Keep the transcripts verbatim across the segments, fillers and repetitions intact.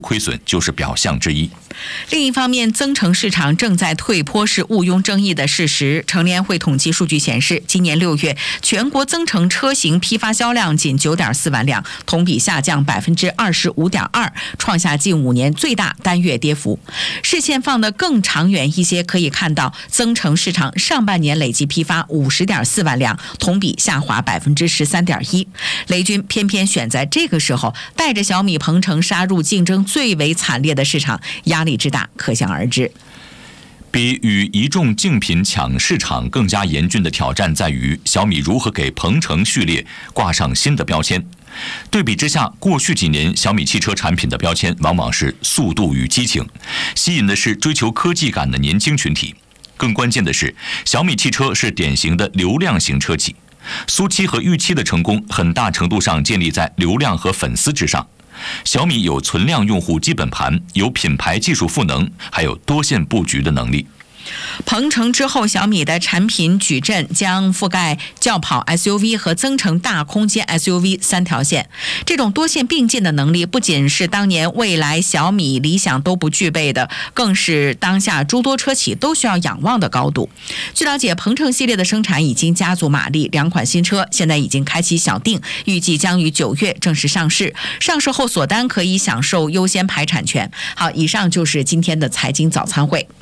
亏损就是表象之一。 另一方面，增程市场正在退坡是毋庸争议的事实。乘联会统计数据显示，今年六月全国增程车型批发销量仅 九点四万辆，同比下降 百分之二十五点二， 创下近五年最大单月跌幅。视线放得更长远一些，可以看到增程市场上半年累计批发 五十点四万辆，同比下滑 百分之十三点一。 雷军偏偏选在这个时候带着小米鹏程杀入竞争最为惨烈的市场，压力之大可想而知。 比与一众竞品抢市场更加严峻的挑战在于小米如何给鹏程序列挂上新的标签。对比之下，过去几年小米汽车产品的标签往往是速度与激情，吸引的是追求科技感的年轻群体。更关键的是，小米汽车是典型的流量型车企，苏七和预期的成功很大程度上建立在流量和粉丝之上。小米有存量用户基本盘，有品牌技术赋能，还有多线布局的能力。 鹏程之后，小米的产品矩阵将覆盖轿跑 S U V 和增程大空间 S U V 三条线。这种多线并进的能力，不仅是当年蔚来、小米、理想都不具备的，更是当下诸多车企都需要仰望的高度。据了解，鹏程系列的生产已经加足马力，两款新车现在已经开启小定，预计将于九月正式上市。上市后锁单可以享受优先排产权。好，以上就是今天的财经早餐会。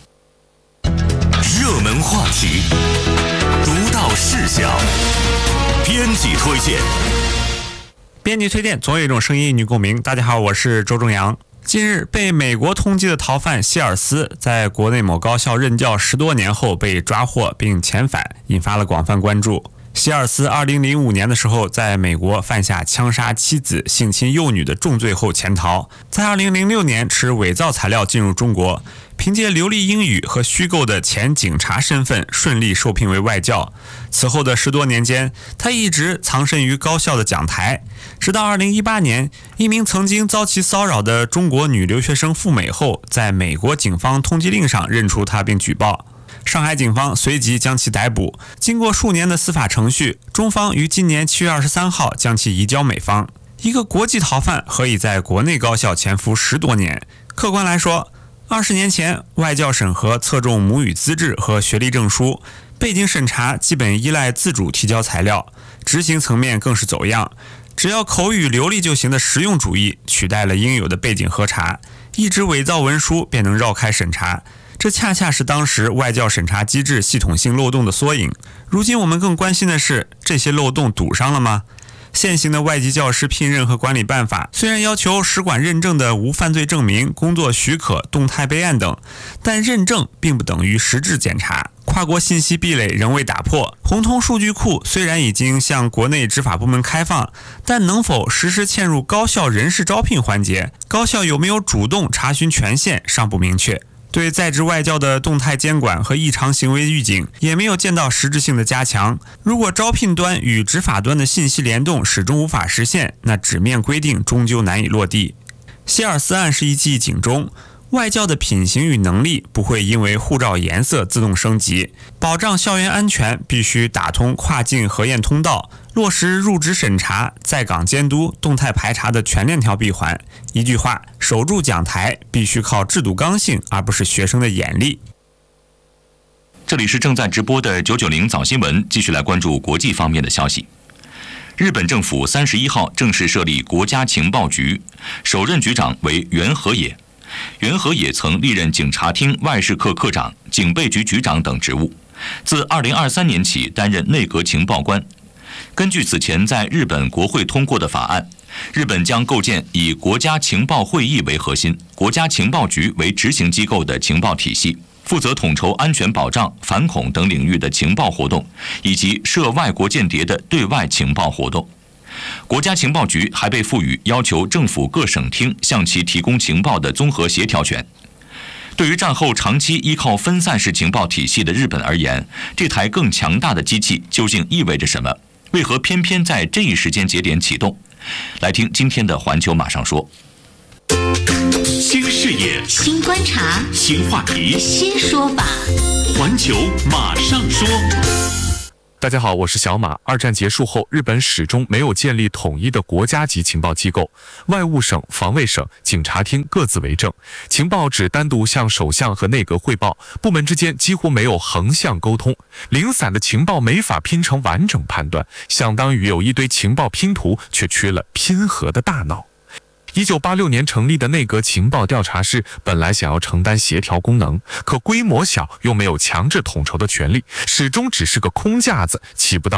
热门话题，独到视角，编辑推荐。 编辑推荐，总有一种声音与你共鸣。大家好，我是周正阳。近日，被美国通缉的逃犯希尔斯在国内某高校任教十多年后被抓获并遣返，引发了广泛关注。希尔斯二零零五年的时候在美国犯下枪杀妻子、性侵幼女的重罪后潜逃，在二零零六年持伪造材料进入中国，凭借流利英语和虚构的前警察身份顺利受聘为外教。此后的十多年间，他一直藏身于高校的讲台，直到二零一八年，一名曾经遭其骚扰的中国女留学生赴美后，在美国警方通缉令上认出他并举报。上海警方随即将其逮捕，经过数年的司法程序，中方于今年七月二十三号将其移交美方。一个国际逃犯何以在国内高校潜伏十多年？客观来说，二十年前外教审核侧重母语资质和学历证书，背景审查基本依赖自主提交材料，执行层面更是走样，只要口语流利就行的实用主义取代了应有的背景核查，一纸伪造文书便能绕开审查。这恰恰是当时外教审查机制系统性漏洞的缩影。如今我们更关心的是，这些漏洞堵上了吗？现行的外籍教师聘任和管理办法虽然要求使馆认证的无犯罪证明、工作许可、动态备案等，但认证并不等于实质检查，跨国信息壁垒仍未打破。红通数据库虽然已经向国内执法部门开放，但能否实时嵌入高校人事招聘环节，高校有没有主动查询权限尚不明确。对在职外教的动态监管和异常行为预警也没有见到实质性的加强。如果招聘端与执法端的信息联动始终无法实现，那纸面规定终究难以落地。希尔斯案是一记警钟，外教的品行与能力不会因为护照颜色自动升级，保障校园安全必须打通跨境核验通道，落实入职审查、在岗监督、动态排查的全链条闭环。一句话，守住讲台必须靠制度刚性，而不是学生的眼力。 这里是正在直播的九九零早新闻，继续来关注国际方面的消息。日本政府三十一号正式设立国家情报局，首任局长为原和也。原和也曾历任警察厅外事课课长、警备局局长等职务，自二零二三年起担任内阁情报官。根据此前在日本国会通过的法案，日本将构建以国家情报会议为核心、国家情报局为执行机构的情报体系，负责统筹安全保障、反恐等领域的情报活动，以及涉外国间谍的对外情报活动。国家情报局还被赋予要求政府各省厅向其提供情报的综合协调权。对于战后长期依靠分散式情报体系的日本而言，这台更强大的机器究竟意味着什么？为何偏偏在这一时间节点启动？来听今天的环球马上说。 新视野、 新观察、 新话题、 新说法， 环球马上说。 大家好，我是小马。二战结束后，日本始终没有建立统一的国家级情报机构，外务省、防卫省、警察厅各自为政，情报只单独向首相和内阁汇报，部门之间几乎没有横向沟通，零散的情报没法拼成完整判断，相当于有一堆情报拼图，却缺了拼合的大脑。一九八六年成立的内阁情报调查室本来想要承担协调功能，可规模小又没有强制统筹的权利，始终只是个空架子，起不到